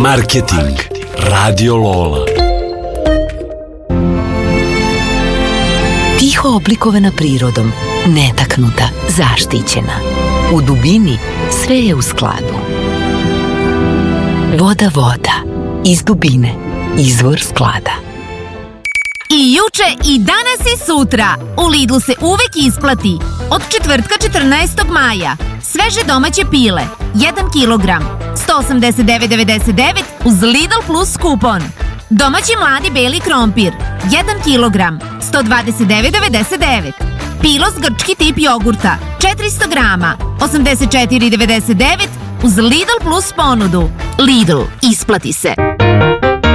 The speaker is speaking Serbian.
Marketing Radio Lola. Tiho oblikovana prirodom, netaknuta, zaštićena. U dubini sve je u skladu. Voda, iz dubine, izvor sklada. I juče, i danas i sutra. U Lidlu se uvek isplati. Od četvrtka 14. maja. Sveže domaće pile, 1 kilogram, 189,99 uz Lidl Plus kupon. Domaći mladi beli krompir, 1 kilogram, 129,99. Pilos grčki tip jogurta, 400 grama, 84,99 uz Lidl Plus ponudu. Lidl, isplati se.